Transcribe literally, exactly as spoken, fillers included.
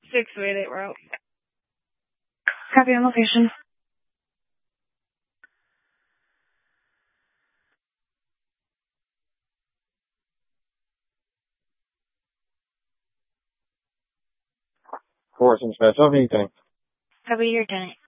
six minute route. Copy on location. Force and Smith, how do you think? Copy your tenant.